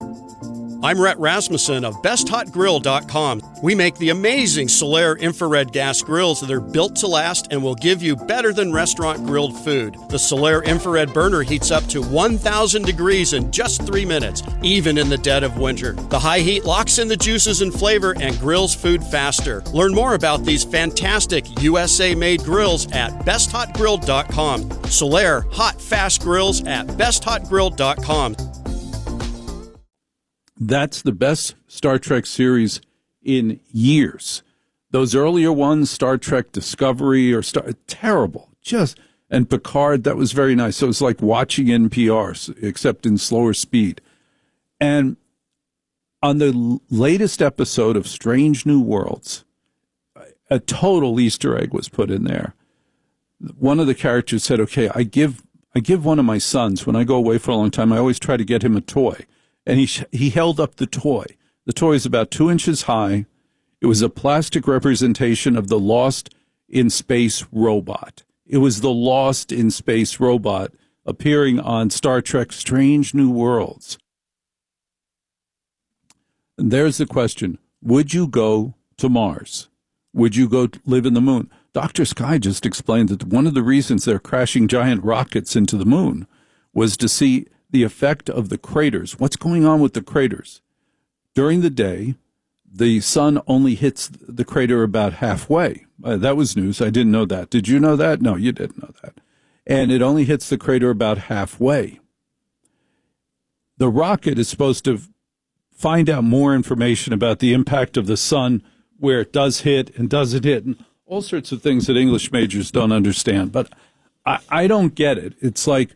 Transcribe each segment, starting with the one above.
I'm Rhett Rasmussen of BestHotGrill.com. We make the amazing Solaire infrared gas grills that are built to last and will give you better than restaurant grilled food. The Solaire infrared burner heats up to 1,000 degrees in just 3 minutes, even in the dead of winter. The high heat locks in the juices and flavor and grills food faster. Learn more about these fantastic USA-made grills at BestHotGrill.com. Solaire hot, fast grills at BestHotGrill.com. That's the best Star Trek series in years. Those earlier ones, Star Trek Discovery or terrible. And Picard, that was very nice. So it was like watching NPR, except in slower speed. And on the latest episode of Strange New Worlds, a total Easter egg was put in there. One of the characters said, okay, I give one of my sons, when I go away for a long time, I always try to get him a toy. And he held up the toy. The toy is about 2 inches high. It was a plastic representation of the Lost in Space robot. It was the Lost in Space robot appearing on Star Trek Strange New Worlds. And there's the question. Would you go to Mars? Would you go live in the moon? Dr. Sky just explained that one of the reasons they're crashing giant rockets into the moon was to see the effect of the craters. What's going on with the craters? During the day, the sun only hits the crater about halfway. That was news. I didn't know that. Did you know that? No, you didn't know that. And it only hits the crater about halfway. The rocket is supposed to find out more information about the impact of the sun, where it does hit and doesn't hit, and all sorts of things that English majors don't understand. But I don't get it. It's like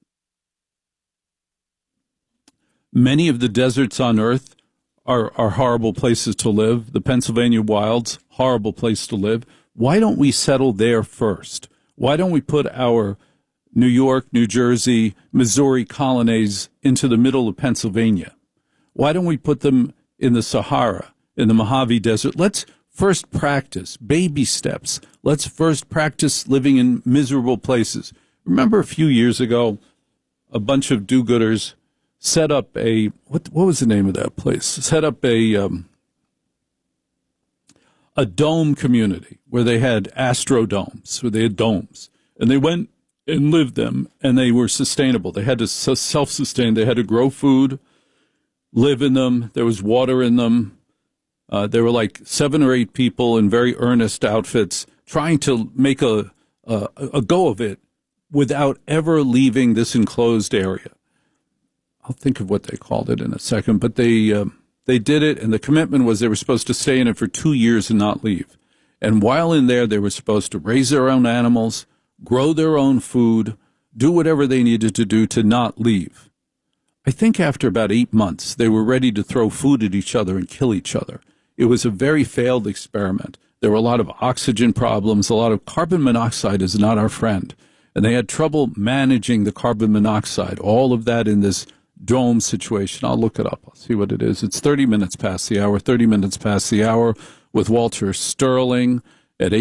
many of the deserts on Earth are horrible places to live. The Pennsylvania wilds, horrible place to live. Why don't we settle there first? Why don't we put our New York, New Jersey, Missouri colonies into the middle of Pennsylvania? Why don't we put them in the Sahara, in the Mojave Desert? Let's first practice baby steps. Let's first practice living in miserable places. Remember a few years ago, a bunch of do-gooders set up what was the name of that place? Set up a dome community where they had astrodomes, where they had domes, and they went and lived them, and they were sustainable. They had to self-sustain. They had to grow food, live in them. There was water in them. There were like 7 or 8 people in very earnest outfits trying to make a go of it without ever leaving this enclosed area. I'll think of what they called it in a second, but they did it, and the commitment was they were supposed to stay in it for 2 years and not leave. And while in there, they were supposed to raise their own animals, grow their own food, do whatever they needed to do to not leave. I think after about 8 months, they were ready to throw food at each other and kill each other. It was a very failed experiment. There were a lot of oxygen problems, a lot of carbon monoxide is not our friend. And they had trouble managing the carbon monoxide, all of that in this dome situation. I'll look it up. I'll see what it is. It's 30 minutes past the hour with Walter Sterling at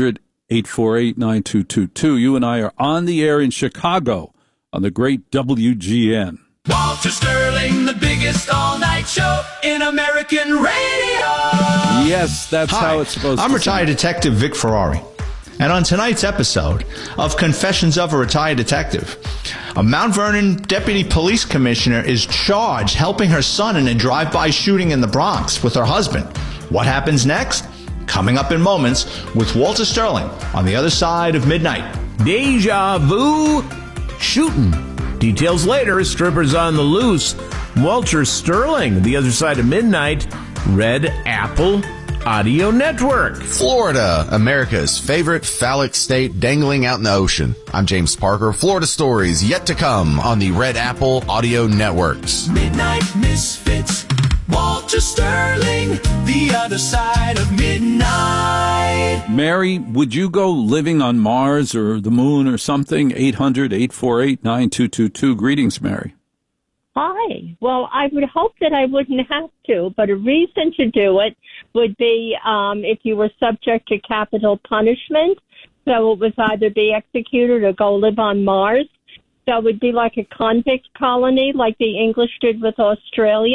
800-848-9222. You and I are on the air in Chicago on the great WGN. Walter Sterling, the biggest all-night show in American radio. Yes, that's how it's supposed to be. I'm retired detective Vic Ferrari. And on tonight's episode of Confessions of a Retired Detective, a Mount Vernon deputy police commissioner is charged helping her son in a drive-by shooting in the Bronx with her husband. What happens next? Coming up in moments with Walter Sterling on the other side of midnight. Deja vu shooting. Details later. Strippers on the loose. Walter Sterling, the other side of midnight. Red Apple Audio Network. Florida, America's favorite phallic state dangling out in the ocean. I'm James Parker. Florida stories yet to come on the Red Apple Audio Networks. Midnight Misfits. Walter Sterling, the other side of midnight. Mary, would you go living on Mars or the moon or something? 800-848-9222. Greetings, Mary. Hi. Well, I would hope that I wouldn't have to, but a reason to do it would be if you were subject to capital punishment. So it was either be executed or go live on Mars. So it would be like a convict colony like the English did with Australia.